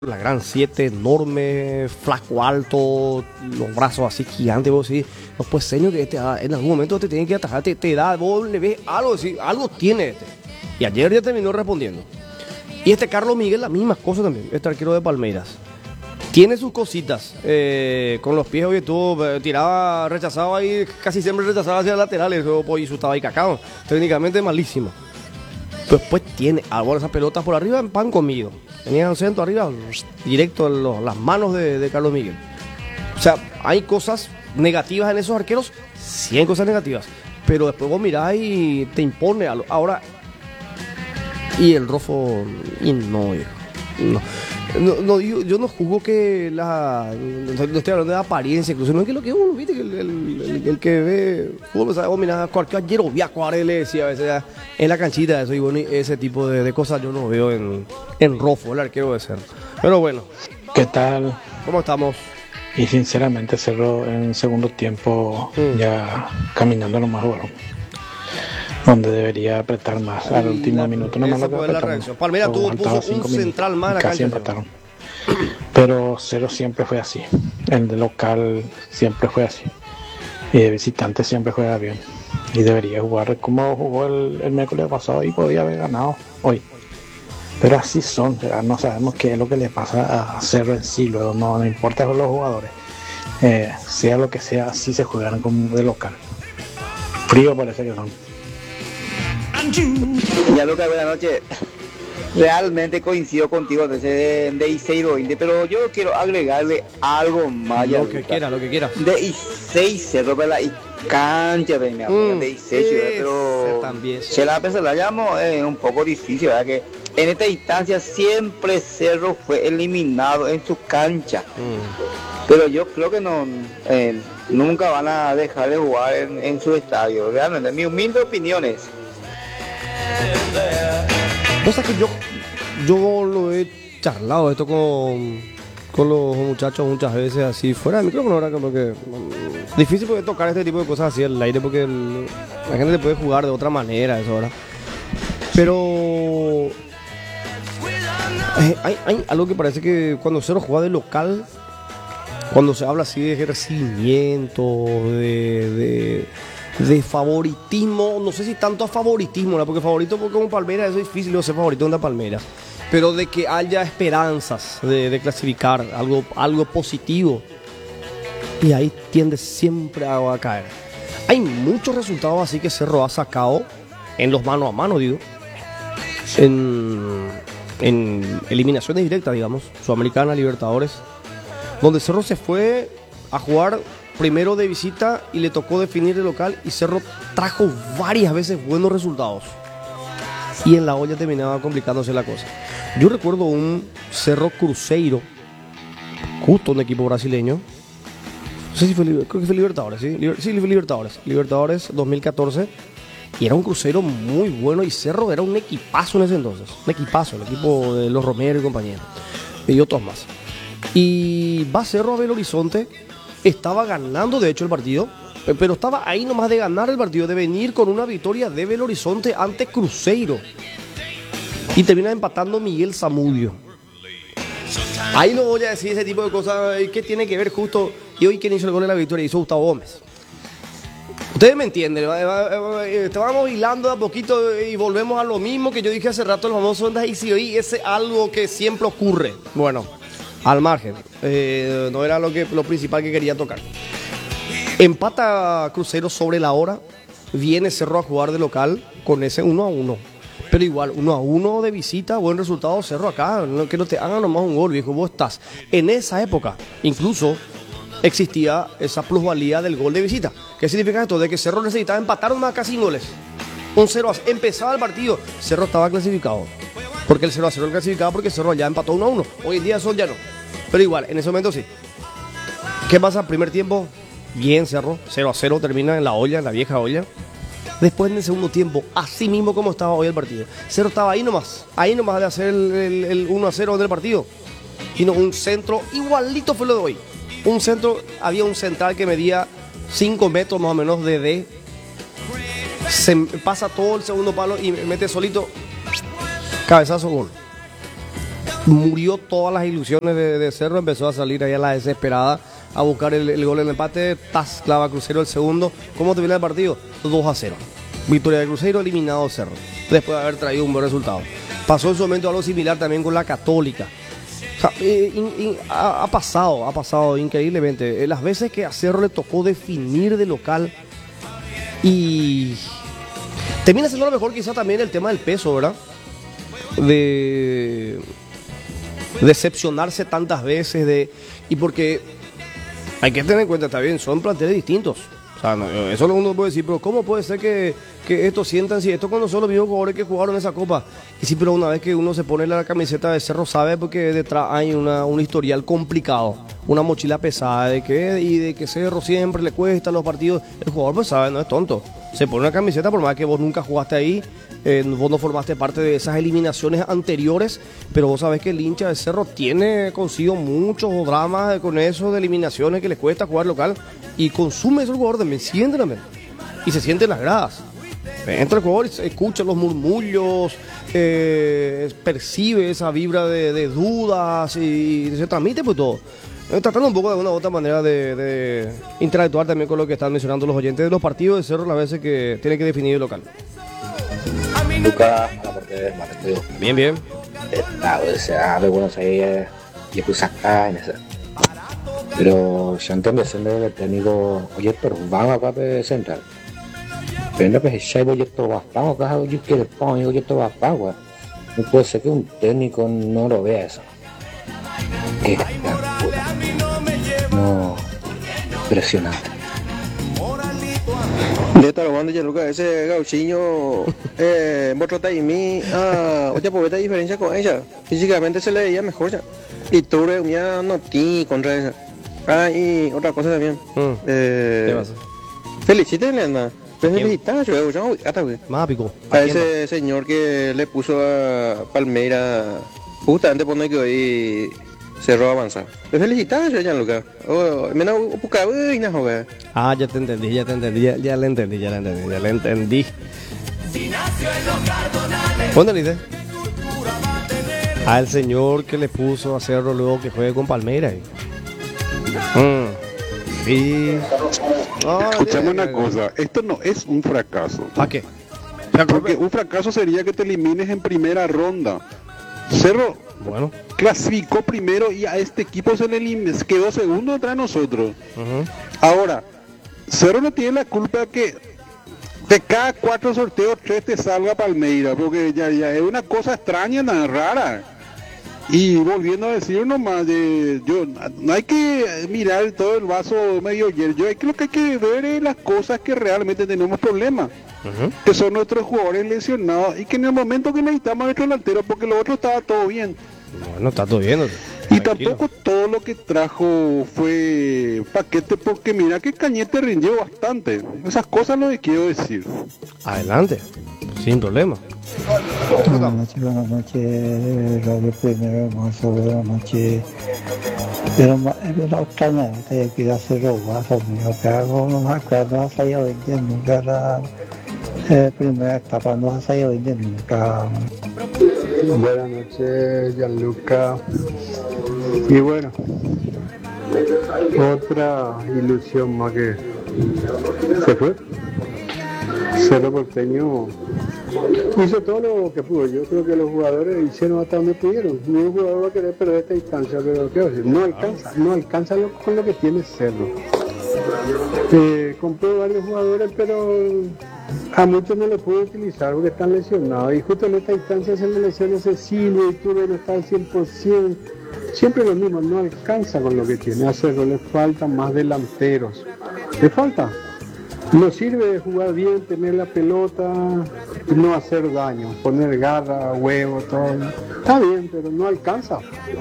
La gran 7 enorme, flaco, alto, los brazos así gigantes, vos sí, no pues señor que en algún momento te tiene que atajar, te da, vos le ves algo, sí, algo tiene este. Y ayer ya terminó respondiendo. Y este Carlos Miguel, la misma cosa también, este arquero de Palmeiras. Tiene sus cositas, con los pies hoy estuvo, tiraba, rechazaba ahí, casi siempre rechazaba hacia laterales, y su estaba ahí cacao, técnicamente malísimo. Después tiene algo de esas pelotas por arriba en pan comido. Tenía el centro arriba, directo en las manos de Carlos Miguel. O sea, hay cosas negativas en esos arqueros, sí hay cosas negativas. Pero después vos mirás y te impone algo. Ahora, y el Rofo, y no, viejo. No, yo no juzgo que no estoy hablando de apariencia, incluso no es que lo que uno, viste, que el que ve fútbol, ¿sabes? Vos mirás, cualquier viaco, le decía a veces en la canchita, eso, y bueno, ese tipo de cosas yo no veo en Rofo, el arquero de Cerro. Pero bueno. ¿Qué tal? ¿Cómo estamos? Y sinceramente Cerro en segundo tiempo ya caminando nomás jugaron. Donde debería apretar más al último minuto. No más lo que apretaron. Palmeiras puso un central más en la casi cancha. Empataron. Pero Cerro siempre fue así. El de local siempre fue así. Y de visitante siempre juega bien. Y debería jugar como jugó el miércoles pasado y podía haber ganado hoy. Pero así son. No sabemos qué es lo que le pasa a Cerro en sí. Luego no importa con los jugadores. Sea lo que sea, así se juegan como de local. Frío parece que son. Ya Lucas, buenas noches. Realmente coincido contigo de Iseiro Inde, pero yo quiero agregarle algo más. Lo que quiera. De I6 Cerro para la cancha de mi amigo de I6, pero también. Se la llamo un poco difícil, ¿verdad? Que en esta instancia siempre Cerro fue eliminado en su cancha. Pero yo creo que nunca van a dejar de jugar en su estadio. Realmente, mi humilde opinión es. Cosa que yo lo he charlado esto con los muchachos muchas veces así fuera de micrófono, ahora como que difícil poder tocar este tipo de cosas así al aire porque la gente puede jugar de otra manera eso ahora. Pero hay algo que parece que cuando Cerro juega de local, cuando se habla así de recibimiento, de favoritismo, no sé si tanto a favoritismo, ¿no? Porque favorito como Palmeiras eso es difícil, no sé favorito de Palmeiras, pero de que haya esperanzas de clasificar algo positivo, y ahí tiende siempre a caer. Hay muchos resultados así que Cerro ha sacado en los mano a mano, digo, en eliminaciones directas, digamos, Sudamericana, Libertadores, donde Cerro se fue a jugar primero de visita y le tocó definir de local y Cerro trajo varias veces buenos resultados y en la olla terminaba complicándose la cosa. Yo recuerdo un Cerro Cruzeiro, justo un equipo brasileño, no sé si fue, creo que fue Libertadores, sí, fue Libertadores 2014, y era un Cruzeiro muy bueno y Cerro era un equipazo en ese entonces, el equipo de los Romero y compañía y otros más. Y va Cerro a Belo Horizonte. Estaba ganando de hecho el partido, pero estaba ahí nomás de ganar el partido, de venir con una victoria de Belo Horizonte ante Cruzeiro. Y termina empatando Miguel Zamudio. Ahí no voy a decir ese tipo de cosas, ¿qué tiene que ver justo? Y hoy quien hizo el gol de la victoria hizo Gustavo Gómez. Ustedes me entienden, estábamos hilando de a poquito y volvemos a lo mismo que yo dije hace rato, el famoso Ondas y si hoy ese algo que siempre ocurre. Bueno, al margen, no era lo principal que quería tocar. Empata Cruzeiro sobre la hora, viene Cerro a jugar de local con ese 1-1. Pero igual, 1-1 de visita, buen resultado Cerro acá, que no te hagan nomás un gol, viejo, vos estás. En esa época, incluso, existía esa plusvalía del gol de visita. ¿Qué significa esto? De que Cerro necesitaba empatar más casi sin goles. Un 0-0, empezaba el partido, Cerro estaba clasificado. Porque el 0-0 lo clasificaba porque Cerro ya empató 1-1. Hoy en día eso ya no. Pero igual, en ese momento sí. ¿Qué pasa? Primer tiempo, bien Cerro, 0-0, termina en la olla, en la vieja olla. Después en el segundo tiempo, así mismo como estaba hoy el partido. Cerro estaba ahí nomás de hacer el 1-0 del partido. Y no, un centro igualito fue lo de hoy. Había un central que medía 5 metros más o menos de D. Se pasa todo el segundo palo y mete solito. Cabezazo, gol. murió todas las ilusiones de Cerro, empezó a salir ahí a la desesperada a buscar el gol del empate, clava Cruzeiro el segundo. ¿Cómo termina el partido? 2-0. Victoria de Cruzeiro, eliminado Cerro, después de haber traído un buen resultado. Pasó en su momento algo similar también con la Católica. O sea, ha pasado increíblemente. Las veces que a Cerro le tocó definir de local y termina siendo lo mejor quizá también el tema del peso, ¿verdad? De decepcionarse tantas veces y porque hay que tener en cuenta, está bien, son planteles distintos. O sea, no, eso es lo que uno puede decir, pero ¿cómo puede ser que estos sientan si esto cuando son los mismos jugadores que jugaron esa copa? Y sí, pero una vez que uno se pone la camiseta de Cerro sabe porque detrás hay un historial complicado, una mochila pesada de que Cerro siempre le cuesta los partidos. El jugador pues sabe, no es tonto. Se pone una camiseta por más que vos nunca jugaste ahí, vos no formaste parte de esas eliminaciones anteriores, pero vos sabés que el hincha de Cerro tiene consigo muchos dramas con eso de eliminaciones que le cuesta jugar local y consume eso el jugador también, siente también. Y se siente en las gradas. Entra el jugador y escucha los murmullos, percibe esa vibra de dudas y se transmite pues todo. Tratando un poco de alguna u otra manera de interactuar también con lo que están mencionando los oyentes de los partidos de Cerro, las veces que tiene que definir el local. Lucas, a la parte de Martín. Bien. La Universidad de Buenos Aires y puse acá en esa. Pero yo entendí siendo el técnico, oye, pero vamos acá de central. Pero que ya voy a tomar pago, acá yo quiero pago, yo quiero tomar pago. No puede ser que un técnico no lo vea eso. Qué no, impresionante. De estar jugando ya Lucas, ese gauchiño Botrota y mí, oye, pues esta diferencia con ella. Físicamente se le veía mejor ya. Y tú reunía notí contra ella. Y otra cosa también. ¿Qué pasa? Felicítenle, anda. Felicitar, yo hasta más pico. A ese señor que le puso a Palmeira justamente por no que hoy Cerro avanzar. Felicitar, yo ya Lucas. Menos poca vaina, joder. Ya te entendí, ya le entendí. ¿Cuándo le dice? Al señor que le puso a Cerro luego que juegue con Palmeiras. Sí. Escuchame una cosa, esto no es un fracaso. ¿Para qué? Porque un fracaso sería que te elimines en primera ronda. Cerro clasificó primero y a este equipo se le quedó segundo detrás de nosotros. Ahora, Cerro no tiene la culpa que de cada 4 sorteos 3 te salga Palmeiras, porque ya es una cosa extraña, tan rara. Y volviendo a decir nomás, no hay que mirar todo el vaso medio lleno, lo que hay que ver es las cosas que realmente tenemos problemas, que son nuestros jugadores lesionados y que en el momento que necesitamos a nuestro delantero, porque lo otro estaba todo bien. Bueno, está todo bien. Y tampoco todo lo que trajo fue paquete, porque mira que Cañete rindió bastante. Esas cosas lo que quiero decir. Adelante, sin problema. Buenas noches, Radio Primero, hermoso, buenas noches. Pero la otra nada, te quiero hacer robazo, mío, que hago acá, no has salido 20 nunca, la primera etapa no has salido 20 nunca. Buenas noches, Gianluca. Y bueno, otra ilusión más que se fue. Cerro Porteño hizo todo lo que pudo. Yo creo que los jugadores hicieron hasta donde pudieron. Ningún jugador va a querer perder esta distancia, pero quiero decir, no alcanza con lo que tiene Cerro. Compró varios jugadores, pero a muchos no los pudo utilizar porque están lesionados. Y justo en esta instancia se le lesiona Cecilio y Turbe no está al 100%. Siempre lo mismo, no alcanza con lo que tiene. A Cerro le faltan más delanteros. Le falta. No sirve de jugar bien, tener la pelota y no hacer daño, poner garra, huevo, todo. Está bien, pero no alcanza.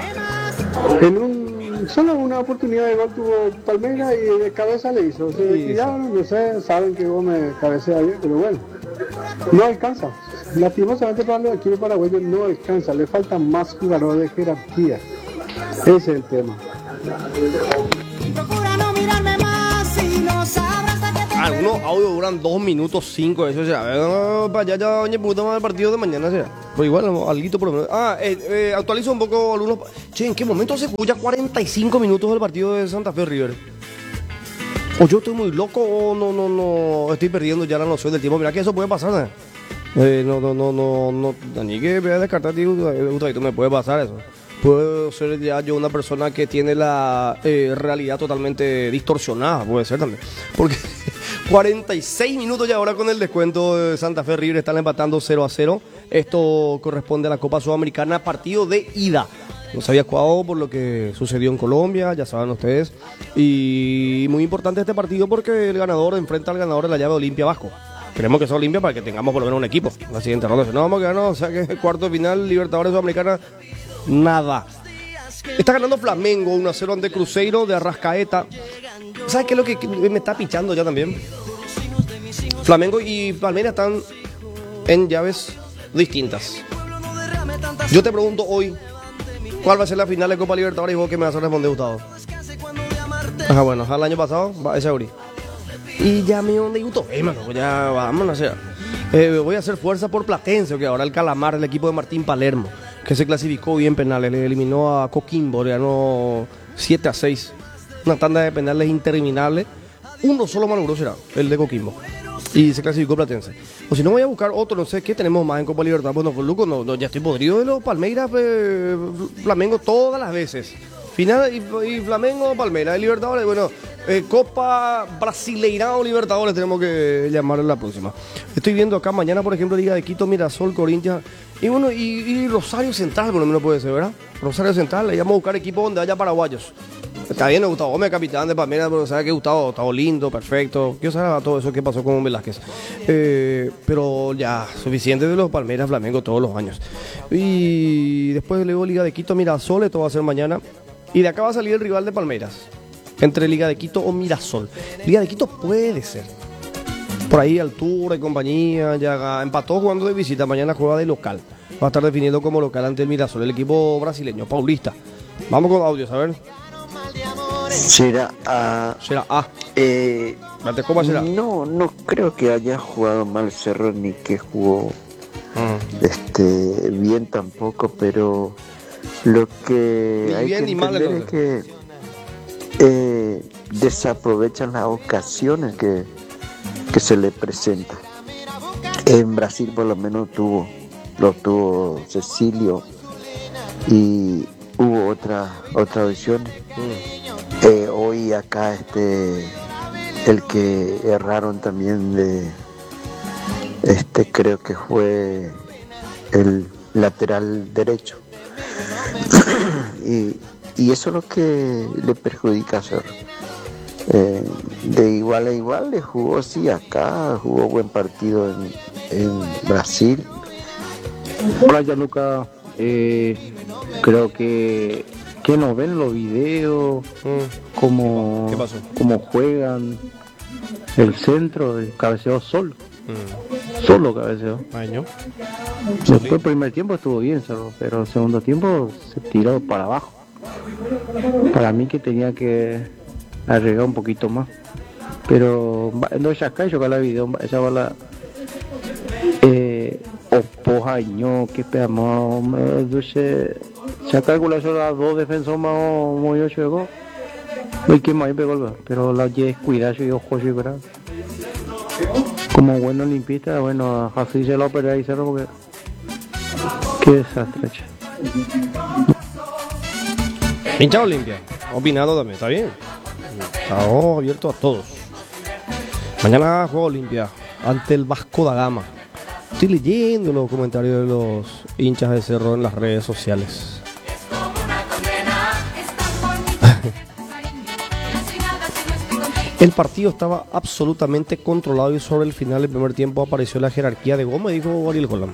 Solo una oportunidad de gol tuvo Palmeiras y de cabeza le hizo. Se tiraron, no sé, saben que vos me cabecea bien, pero bueno, no alcanza. Lastimosamente para los equipos paraguayos no alcanza, le faltan más jugadores de jerarquía. Ese es el tema. Algunos audios duran 2 minutos 5, eso será. Para allá ya doña puta más el partido de mañana será. Pero igual, alguito por lo menos. Actualizo un poco algunos. Che, ¿en qué momento se escucha 45 minutos del partido de Santa Fe River? O yo estoy muy loco o no estoy perdiendo ya la noción del tiempo. Mira que eso puede pasar, no, ni que voy a descartar, tío, me puede pasar eso. Puedo ser ya yo una persona que tiene la realidad totalmente distorsionada, puede ser también. Porque 46 minutos ya ahora con el descuento de Santa Fe River están empatando 0-0. Esto corresponde a la Copa Sudamericana, partido de ida. No se había jugado por lo que sucedió en Colombia, ya saben ustedes. Y muy importante este partido porque el ganador enfrenta al ganador de la llave Olimpia Vasco. Queremos que sea Olimpia para que tengamos por lo menos un equipo en la siguiente ronda. No vamos a quedarnos, o sea que el cuarto de final, Libertadores Sudamericana, nada. Está ganando Flamengo 1-0 ante Cruzeiro de Arrascaeta. ¿Sabes qué es lo que me está pichando ya también? Flamengo y Palmeiras están en llaves distintas. Yo te pregunto hoy, ¿cuál va a ser la final de Copa Libertadores? Y vos que me vas a responder, Gustavo. Ajá, bueno, al año pasado, va ese abrí. Y ya me donde gustó, mano, ya vamos a hacer. Voy a hacer fuerza por Platense, que ahora el Calamar, el equipo de Martín Palermo, que se clasificó bien penales, le eliminó a Coquimbo, le ganó 7-6. Una tanda de penales interminable. Uno solo Maluro será, el de Coquimbo. Y se clasificó Platense. O si no, voy a buscar otro, no sé qué tenemos más en Copa Libertad. Bueno, pues Luco, no, ya estoy podrido de los Palmeiras, Flamengo todas las veces. Final y Flamengo, Palmeiras, y Libertadores, bueno, Copa Brasileirão Libertadores tenemos que llamarle la próxima. Estoy viendo acá mañana, por ejemplo, Liga de Quito, Mirasol, Corinthians, y bueno, y Rosario Central, por lo menos puede ser, ¿verdad? Rosario Central, le vamos a buscar equipos donde haya paraguayos. Está bien, Gustavo Gómez, capitán de Palmeiras, pero sabe que Gustavo está lindo, perfecto. Quiero saber todo eso que pasó con Velázquez. Pero ya, suficiente de los Palmeiras, Flamengo todos los años. Y después luego Liga de Quito, Mirasol, esto va a ser mañana. Y de acá va a salir el rival de Palmeiras, entre Liga de Quito o Mirasol. Liga de Quito puede ser. Por ahí Altura y compañía, ya empató jugando de visita, mañana juega de local. Va a estar definiendo como local ante el Mirasol, el equipo brasileño, paulista. Vamos con audios, a ver. Será A. ¿Cómo será? No creo que haya jugado mal Cerro ni que jugó bien tampoco, pero lo que ni hay bien, que ni mal, entender es que desaprovechan las ocasiones que se le presentan. En Brasil por lo menos lo tuvo Cecilio y hubo otra visión. Hoy acá el que erraron también creo que fue el lateral derecho. y eso es lo que le perjudica a Cerro. De igual a igual le jugó, sí, acá jugó buen partido en Brasil. Hola, Gianluca. Creo que nos ven los videos, cómo juegan el centro, el cabeceo solo. Solo cabeceo. Después el primer tiempo estuvo bien, pero el segundo tiempo se tiró para abajo. Para mí que tenía que arriesgar un poquito más. Pero no ya acá yo la video, esa va la Opojaño, que pedamos, se calcula solo a dos defensores más muy 8 de gol. Y que más pegó, pero la oye es cuidado y ojo, sí, ¿verdad? Como buen olimpista, bueno, así se lo perdió ahí Cerro porque qué desastre. Hincha Olimpia, opinado también, está bien. Está abierto a todos. Mañana juega Olimpia ante el Vasco da Gama. Estoy leyendo los comentarios de los hinchas de Cerro en las redes sociales. El partido estaba absolutamente controlado y sobre el final del primer tiempo apareció la jerarquía de Gómez, dijo Ariel Holland.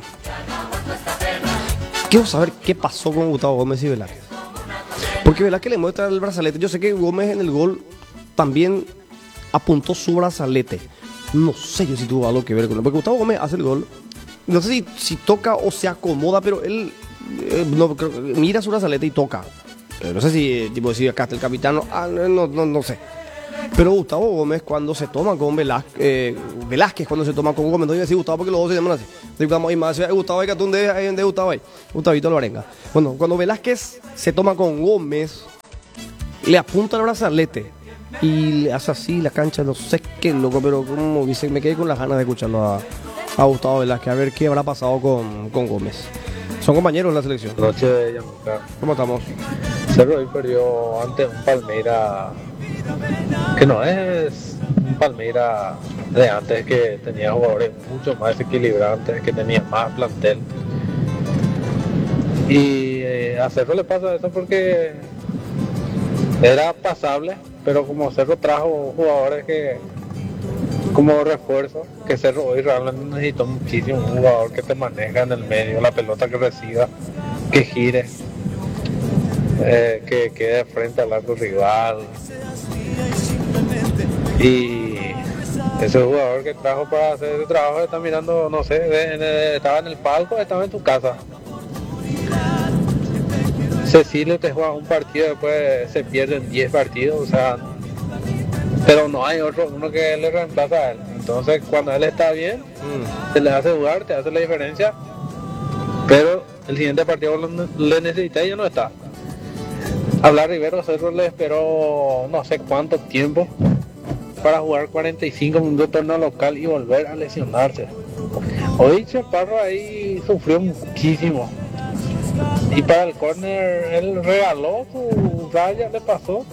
Quiero saber qué pasó con Gustavo Gómez y Velázquez. Porque Velázquez le muestra el brazalete. Yo sé que Gómez en el gol también apuntó su brazalete. No sé yo si tuvo algo que ver con él. Porque Gustavo Gómez hace el gol. No sé si toca o se acomoda, pero él mira su brazalete y toca. No sé si tipo decir acá está el capitán. No sé. Pero Gustavo Gómez cuando se toma con Velázquez cuando se toma con Gómez, no iba a decir Gustavo porque los dos se llaman así. Y más Gustavo hay que tú de Gustavo ahí. Gustavito Alvarenga. Bueno, cuando Velázquez se toma con Gómez, le apunta el brazalete y le hace así la cancha, no sé qué loco, pero como dice, me quedé con las ganas de escucharlo a Gustavo Velázquez, a ver qué habrá pasado con Gómez. Son compañeros en la selección. Noche, Gianluca. ¿Cómo estamos? Cerro hoy perdió ante un Palmeira que no es un Palmeira de antes, que tenía jugadores mucho más equilibrantes, que tenía más plantel. Y a Cerro le pasa eso porque era pasable, pero como Cerro trajo jugadores que como refuerzo, que Cerro hoy realmente necesitó muchísimo un jugador que te maneja en el medio, la pelota que reciba, que gire, que quede frente al arco rival. Y ese jugador que trajo para hacer ese trabajo está mirando, no sé, estaba en el palco, estaba en tu casa. Cecilio te juega un partido, después se pierden 10 partidos, o sea, pero no hay uno que le reemplaza a él. Entonces cuando él está bien, se le hace jugar, te hace la diferencia, pero el siguiente partido le necesita y ya no está. Hablar Rivero Cerro le esperó no sé cuánto tiempo para jugar 45 minutos de torneo local y volver a lesionarse. Hoy Chaparro ahí sufrió muchísimo. Y para el córner él regaló su raya, le pasó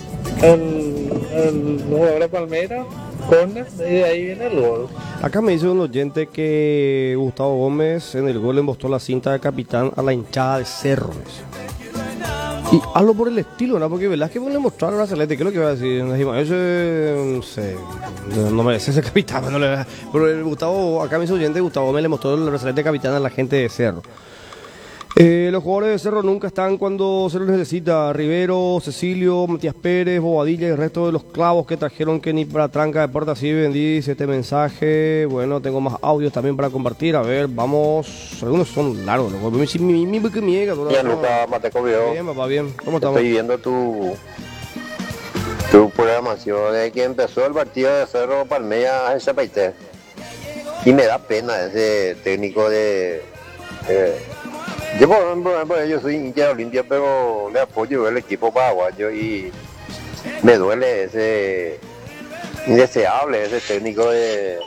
el jugador de Palmeiras, córner, y de ahí viene el gol. Acá me dice un oyente que Gustavo Gómez en el gol le mostró la cinta de capitán a la hinchada de Cerro. Y algo por el estilo, ¿no? Porque Velázquez le mostró el brazalete. ¿Qué es lo que iba a decir? No sé, no merece ser capitán. Pero el Gustavo, acá me dice oyente, Gustavo Gómez le mostró el brazalete de capitán a la gente de Cerro. Los jugadores de Cerro nunca están cuando se los necesita. Rivero, Cecilio, Matías Pérez, Bobadilla y el resto de los clavos que trajeron que ni para tranca de puerta sirven, dice este mensaje. Bueno, tengo más audios también para compartir. A ver, vamos. Algunos son largos. Bien, Lucas Mateco Viejo. Bien, papá, bien. ¿Cómo estamos? Estoy viendo tu programación desde que empezó el partido de Cerro Palmeiras en Zapaité. Y me da pena ese técnico de... Yo, por ejemplo, yo soy hincha de Olimpia, pero le apoyo el equipo paraguayo y me duele ese indeseable, ese técnico de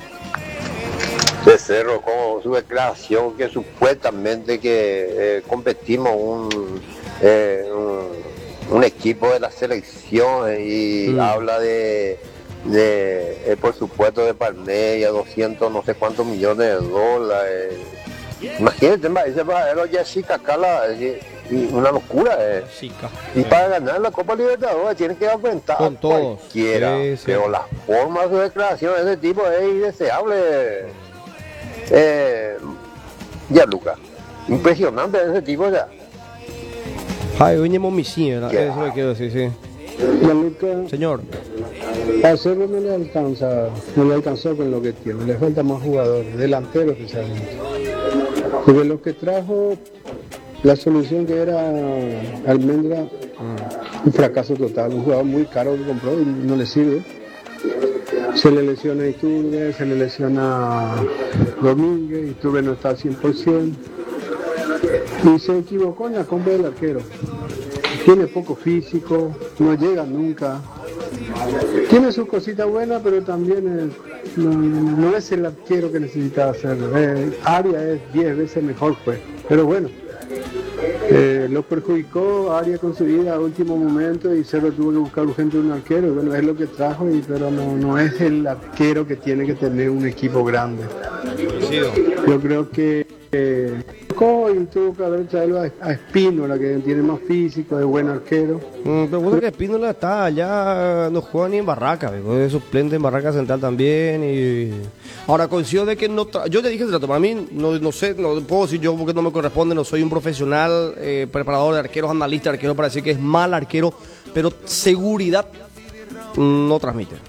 Cerro, con su declaración que supuestamente que competimos un equipo de la selección y habla de por supuesto de Palmeiras, 200 no sé cuántos millones de dólares. Imagínate, ese paradero ya es una locura. Y para ganar la Copa Libertadores tiene que enfrentar a cualquiera. Sí. Pero la forma de su declaración de ese tipo es indeseable. Ya, Lucas, impresionante ese tipo ya. Ay, hoy es momicida, eso me quiero decir, sí. Gianluca, señor, a Cerro no le alcanzó con lo que tiene, le falta más jugadores, delanteros especialmente. Porque lo que trajo, la solución que era Almendra, un fracaso total, un jugador muy caro que compró y no le sirve. Se le lesiona a Iturbe, se le lesiona a Domínguez, Iturbe no está al 100%. Y se equivocó en la compra del arquero. Tiene poco físico, no llega nunca. Tiene sus cositas buenas, pero también no es el arquero que necesitaba ser. Aria es 10 veces mejor, pues. Pero bueno, lo perjudicó Aria con su vida a último momento y Cerro tuvo que buscar urgente un arquero. Bueno, es lo que trajo, pero no es el arquero que tiene que tener un equipo grande. Yo creo que y tuvo que haber traído a Espínola, que tiene más físico, es buen arquero. Pero bueno, que Espínola está allá, no juega ni en Barraca, es suplente en Barraca Central también. Y ahora coincido de que yo te dije el trato, para mí no sé, no puedo decir yo porque no me corresponde, no soy un profesional preparador de arqueros, analista de arqueros para decir que es mal arquero, pero seguridad no transmite.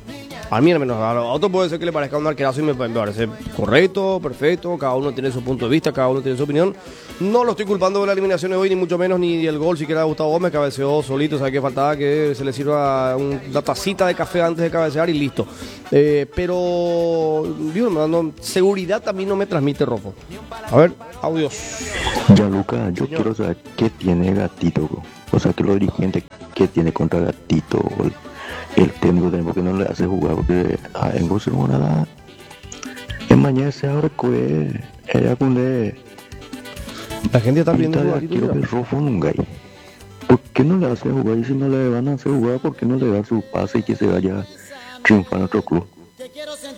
A mí al menos, a otro puede ser que le parezca un arquerazo y me parece correcto, perfecto, cada uno tiene su punto de vista, cada uno tiene su opinión. No lo estoy culpando de la eliminación de hoy, ni mucho menos, ni del gol siquiera de Gustavo Gómez, cabeceó solito, sabe que faltaba que se le sirva una tacita de café antes de cabecear y listo. Pero, Dios, no, seguridad también no me transmite Rofo. A ver, audios. Ya, Luca, yo quiero saber qué tiene Gatito, bro. O sea, que los dirigentes, qué tiene contra Gatito, o el técnico también, porque no le hace jugar, porque en Barcelona en mañana se abre que ella con la gente está pidiendo jugar. Quiero que Rofo nunca. ¿Por qué no le hace jugar? Y si no le van a hacer jugar, ¿por qué no le da su pase y que se vaya triunfar a otro club?